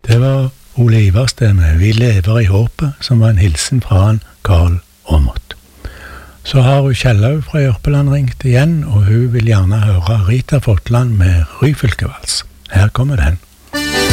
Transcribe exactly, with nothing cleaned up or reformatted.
Det var Ole Iversten med Vi lever i håpet, som var en hilsen fra han Karl Aamodt. Så har hun Kjellaug fra Jørpeland ringt igjen, og hun vil gjerne høre Rita Fotland med Ryfylkevals. Her kommer den.